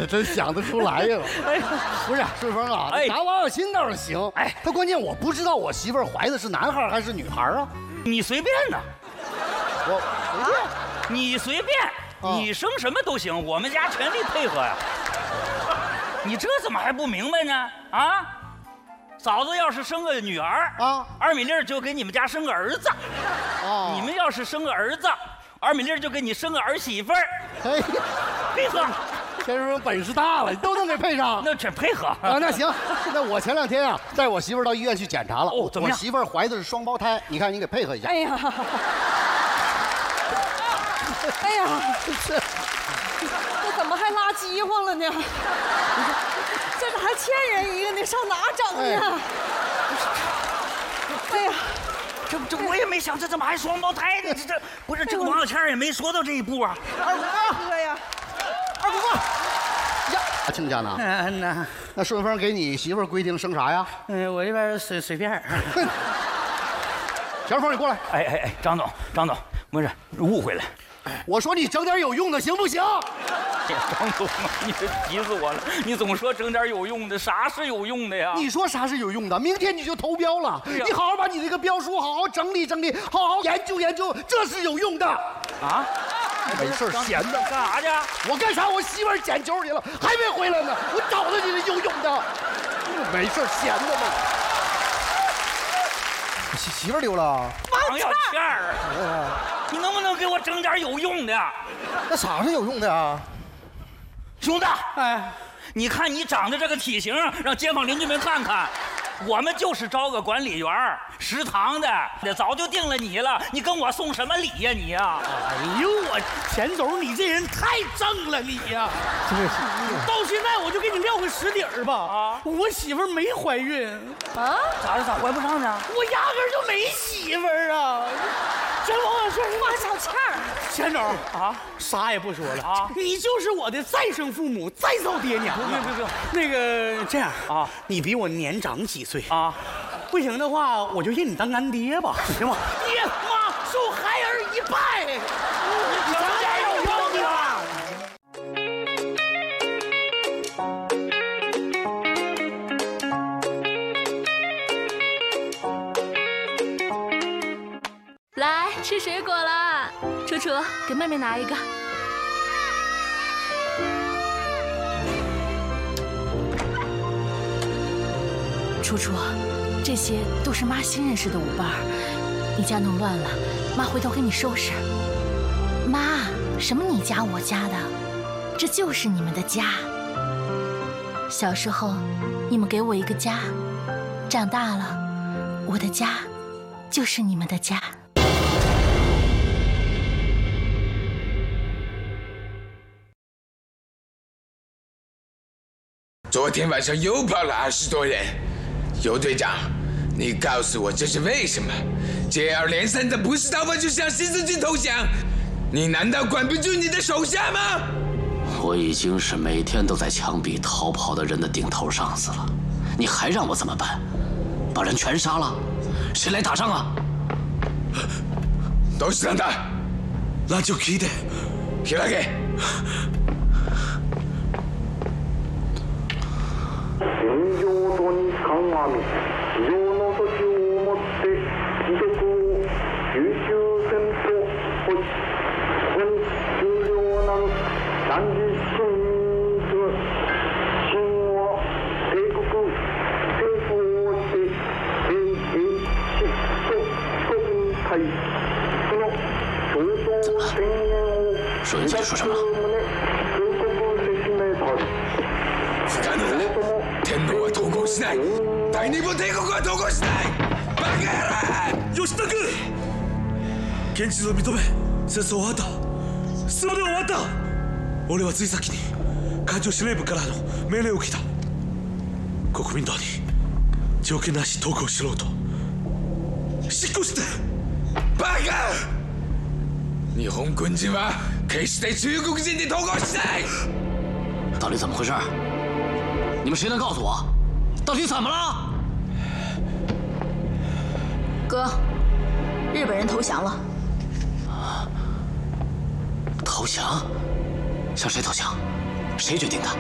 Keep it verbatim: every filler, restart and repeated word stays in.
这真想得出来呀！哎，不是顺风啊， 哎， 打娃娃亲倒是行，哎，他关键我不知道我媳妇儿怀的是男孩还是女孩啊？ 你随便呢， 我随便， 你随便，你生什么都行，我们家全力配合呀。你这怎么还不明白呢？啊，嫂子要是生个女儿啊，二米粒就给你们家生个儿子；哦，你们要是生个儿子，二米粒就给你生个儿媳妇儿。哎呀，配合。 田叔本事大了，你都能给配上， 那全配合啊！那行，那我前两天啊带我媳妇儿到医院去检查了。哦，怎么样？我媳妇儿怀的是双胞胎，你看你给配合一下。 哎呀，哎呀， 这这怎么还拉饥荒了呢？这还欠人一个呢，上哪整呢？哎呀， 这这我也没想，这怎么还双胞胎呢？这这不是这个王小倩也没说到这一步啊。 二姑哥呀。 二姑父呀，亲家呢？ 嗯呐， 那顺风给你媳妇儿规定生啥呀？ 嗯，我这边随随便。 小凤，你过来。 哎哎哎，张总，张总，不是误会了。 我说你整点有用的行不行？ 张总，你这急死我了！你总说整点有用的，啥是有用的呀？ 你说啥是有用的？明天你就投标了，你好好把你这个标书好好整理整理，好好研究研究，这是有用的。啊？没事闲的干啥去？ 我干啥？我媳妇儿捡球去了，还没回来呢。我找着你了，有用的。没事闲的嘛。媳媳妇儿丢了。 王小倩儿，你能不能给我整点有用的？ 那啥是有用的啊？ 兄弟，哎，你看你长得这个体型，让街坊邻居们看看。我们就是招个管理员，食堂的，早就定了你了。你跟我送什么礼呀你呀？ 哎呦我田总，你这人太正了你呀！到现在我就给你撂个实底儿吧。啊，我媳妇儿没怀孕啊？咋的？咋怀不上呢？ 我压根儿就没媳妇儿啊！这王小倩， 王小倩儿， 田总啊，啥也不说了啊，你就是我的再生父母，再造爹娘。 不不不， 那个这样啊，你比我年长几岁啊？不行的话，我就认你当干爹吧，行吗？爹妈受孩儿一拜，你咱家有用啊！ 来吃水果了，楚楚给妹妹拿一个。楚楚，这些都是妈新认识的舞伴儿，你家弄乱了，妈回头给你收拾。妈，什么你家我家的，这就是你们的家。小时候，你们给我一个家，长大了，我的家就是你们的家。 昨天晚上又跑了二十多人，尤队长，你告诉我这是为什么？接二连三的不是逃跑就向十字军投降，你难道管不住你的手下吗？ 我已经是每天都在枪毙逃跑的人的顶头上司了，你还让我怎么办？把人全杀了？谁来打仗啊？ どうしたんだ？ ラジオ聞いて。 開け。 戦場とに鑑み非常の時をもって貴族を九州戦と保ちここに終了なる三十七人する秦は帝国政府をもって全英七と四国に対その共闘宣言を说一句说什么？ 通告説明とる。 不可能だ。天皇は投降しない。大日本帝国は投降しない。バカ野郎！ 吉田君、現実を認め、戦争は終わった。全て終わった。俺はつい先に艦上司令部からの命令を受けた。国民党に条件なし投降しろと執行して。 バカ！日本軍人は決して中国人に投降しない。 到底怎么回事？你们谁能告诉我，到底怎么了？ 哥，日本人投降了。 投降？向谁投降？谁决定的？